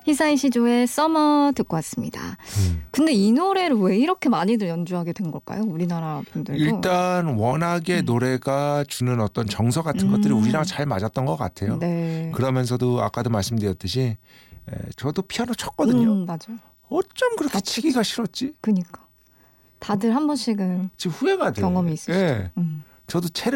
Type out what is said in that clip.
히사이 시조의 서머 듣고 왔습니다. 근데 이 노래를 왜 이렇게 많이들 연주하게 된 걸까요? 우리나라 분들도. 일단 워낙에 노래가 주는 어떤 정서 같은 것들이 우리랑 잘 맞았던 것 같아요. 네. 그러면서도 아까도 말씀드렸듯이 저도 피아노 쳤거든요. 맞아요. 어쩜 그렇게 치기가 싫었지? 그니까. 다들 한 번씩은 지금 후회가 돼요. 경험이 있으시죠. 예. 저도